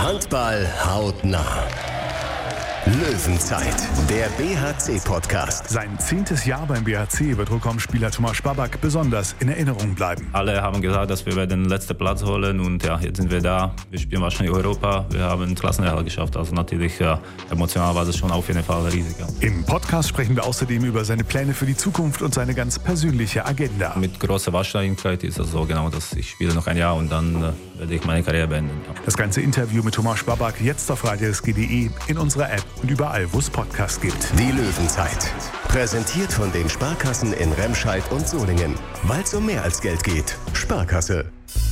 Handball hautnah. Löwenzeit, der BHC-Podcast. Sein 10. Jahr beim BHC wird Rückraumspieler Tomáš Babák besonders in Erinnerung bleiben. Alle haben gesagt, dass wir den letzten Platz holen und ja, jetzt sind wir da. Wir spielen wahrscheinlich Europa. Wir haben den Klassenerhalt geschafft. Also natürlich emotional war das schon auf jeden Fall riesig. Ja. Im Podcast sprechen wir außerdem über seine Pläne für die Zukunft und seine ganz persönliche Agenda. Mit großer Wahrscheinlichkeit ist es so genau, dass ich spiele noch ein Jahr und dann werde ich meine Karriere beenden. Ja. Das ganze Interview mit Tomáš Babák jetzt auf radio.sk.de, in unserer App und überall, wo es Podcasts gibt. Die Löwenzeit. Präsentiert von den Sparkassen in Remscheid und Solingen. Weil es um mehr als Geld geht. Sparkasse.